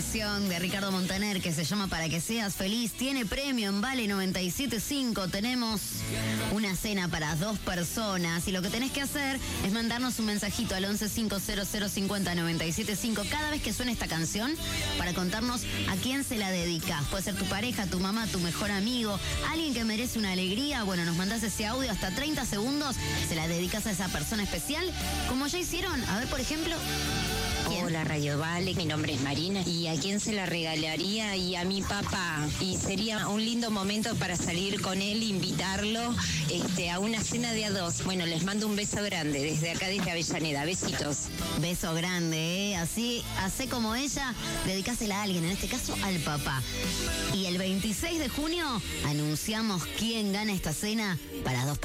canción de Ricardo Montaner que se llama Para que seas feliz. Tiene premio en Vale 97.5. Tenemos una cena para 2 personas y lo que tenés que hacer es mandarnos un mensajito al 1150050975 cada vez que suene esta canción para contarnos a quién se la dedicas. Puede ser tu pareja, tu mamá, tu mejor amigo, alguien que merece una alegría. Bueno, nos mandás ese audio hasta 30 segundos, se la dedicas a esa persona especial, como ya hicieron. A ver, por ejemplo, ¿quién? Hola Radio Vale, mi nombre es Marina. ¿Y a quién se la regalaría? Y a mi papá. Y sería un lindo momento para salir con él, invitarlo a una cena de a 2. Bueno, les mando un beso grande desde acá, desde Avellaneda. Besitos. Beso grande, ¿eh? Así, hacé como ella, dedicásela a alguien, en este caso al papá. Y el 26 de junio anunciamos quién gana esta cena para 2 personas.